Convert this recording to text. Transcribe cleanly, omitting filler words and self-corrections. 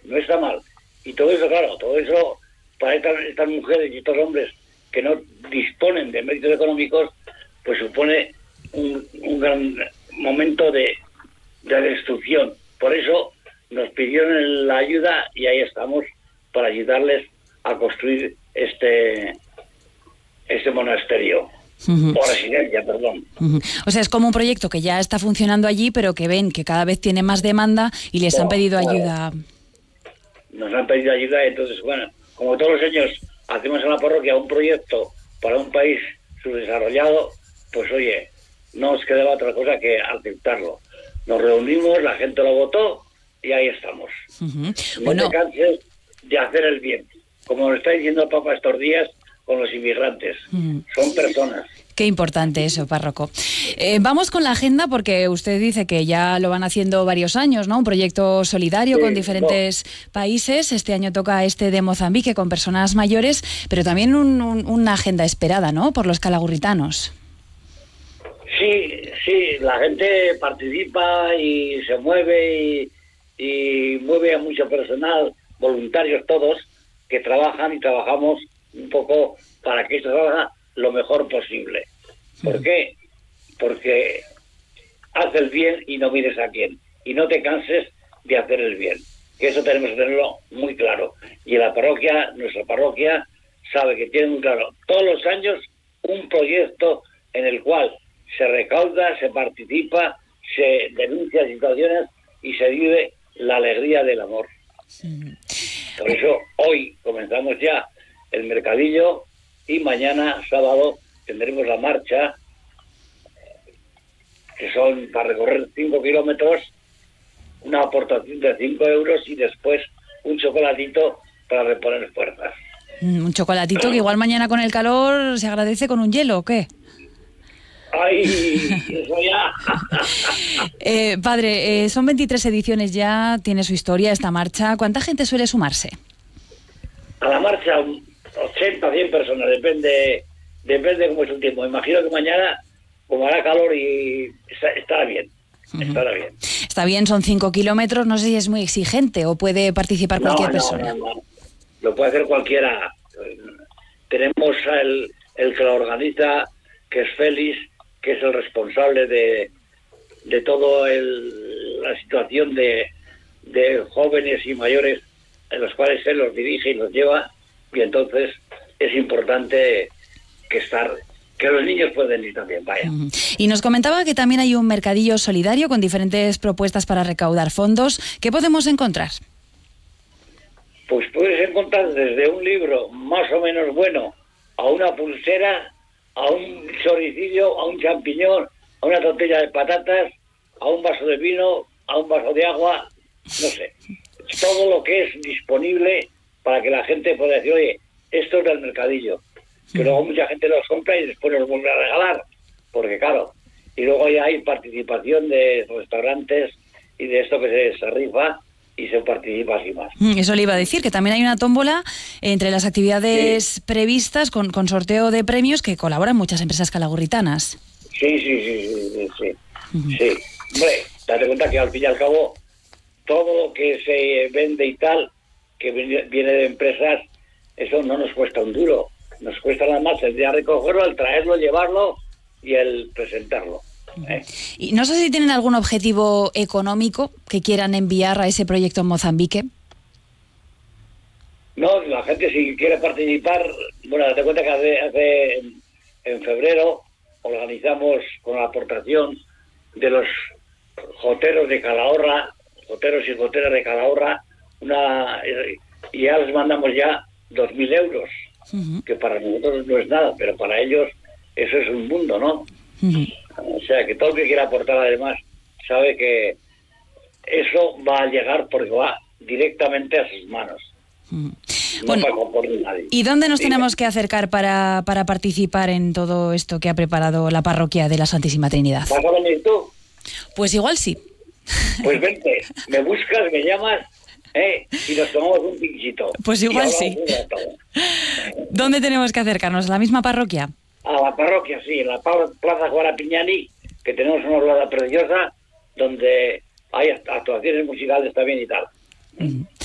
no está mal. Y todo eso, claro, todo eso para estas mujeres y estos hombres que no disponen de méritos económicos, pues supone un gran momento de destrucción. Por eso nos pidieron la ayuda y ahí estamos para ayudarles a construir este monasterio. O residencia, perdón. O sea, es como un proyecto que ya está funcionando allí, pero que ven que cada vez tiene más demanda y les han pedido ayuda. Nos han pedido ayuda, entonces, bueno, como todos los años hacemos en la parroquia un proyecto para un país subdesarrollado, pues oye, no nos quedaba otra cosa que aceptarlo. Nos reunimos, la gente lo votó y ahí estamos. No te canses de hacer el bien. Como nos está diciendo el Papa estos días con los inmigrantes. Son personas. Qué importante eso, párroco. Vamos con la agenda porque usted dice que ya lo van haciendo varios años, ¿no? Un proyecto solidario con diferentes países. Este año toca este de Mozambique con personas mayores, pero también una agenda esperada, ¿no? Por los calagurritanos. Sí, la gente participa y se mueve y mueve a mucho personal, voluntarios todos, que trabajan y trabajamos un poco para que esto salga lo mejor posible. ¿Por qué? Porque haz el bien y no mires a quién. Y no te canses de hacer el bien. Que eso tenemos que tenerlo muy claro. Y en la parroquia, nuestra parroquia, sabe que tiene muy claro todos los años un proyecto en el cual se recauda, se participa, se denuncia situaciones y se vive la alegría del amor. Por eso hoy comenzamos ya el mercadillo y mañana, sábado, tendremos la marcha, que son para recorrer 5 kilómetros, una aportación de 5 euros y después un chocolatito para reponer fuerzas. Un chocolatito que igual mañana con el calor se agradece con un hielo, ¿o qué? ¡Ay! Eso ya. Padre, son 23 ediciones ya, tiene su historia esta marcha. ¿Cuánta gente suele sumarse? A la marcha 80, 100 personas, depende cómo es el tiempo. Imagino que mañana, como hará calor, y estará bien. Estará bien. Está bien, son 5 kilómetros, no sé si es muy exigente o puede participar cualquier persona. No. Lo puede hacer cualquiera. Tenemos el que lo organiza, que es Félix, que es el responsable de toda la situación de jóvenes y mayores en los cuales él los dirige y los lleva, y entonces es importante que los niños pueden ir también, vaya. Y nos comentaba que también hay un mercadillo solidario con diferentes propuestas para recaudar fondos. ¿Qué podemos encontrar? Pues puedes encontrar desde un libro más o menos bueno, a una pulsera, a un choricillo, a un champiñón, a una tortilla de patatas, a un vaso de vino, a un vaso de agua, no sé. Todo lo que es disponible para que la gente pueda decir, oye, esto es del mercadillo. Que luego mucha gente los compra y después los vuelve a regalar, porque claro. Y luego ya hay participación de restaurantes y de esto que se rifa y se participa así más. Eso le iba a decir, que también hay una tómbola entre las actividades previstas con sorteo de premios que colaboran muchas empresas calagurritanas. Sí. Hombre, date cuenta que al fin y al cabo todo lo que se vende y tal, que viene de empresas, eso no nos cuesta un duro. Nos cuesta nada más el día recogerlo, el traerlo, llevarlo y el presentarlo. Y no sé si tienen algún objetivo económico que quieran enviar a ese proyecto en Mozambique. No, la gente si quiere participar, bueno, date cuenta que en febrero organizamos con la aportación de los joteros de Calahorra, joteros y joteras de Calahorra, y ya les mandamos ya 2.000 euros, que para nosotros no es nada, pero para ellos eso es un mundo, ¿no? O sea, que todo el que quiera aportar además sabe que eso va a llegar porque va directamente a sus manos. Bueno, no por nadie. ¿Y dónde nos tenemos que acercar para participar en todo esto que ha preparado la parroquia de la Santísima Trinidad? ¿Vas a venir tú? Pues igual sí. Pues vente, me buscas, me llamas, y nos tomamos un pinchito. Pues igual sí. ¿Dónde tenemos que acercarnos? ¿A la misma parroquia? A la parroquia, sí, en la Plaza Guarapiñani, que tenemos una plaza preciosa donde hay actuaciones musicales también y tal.